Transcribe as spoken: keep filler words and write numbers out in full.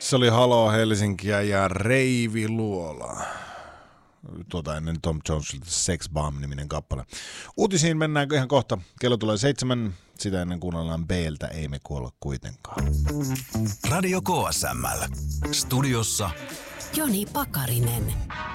Se oli Halo Helsinkiä ja Reivi Luola. Tuota ennen Tom Jonesilta Sex Bomb-niminen kappale. Uutisiin mennäänkö ihan kohta? Kello tulee seitsemän. Sitä ennen kuunnellaan B:ltä Ei me kuolla kuitenkaan. Radio K S M L. Studiossa Joni Pakarinen.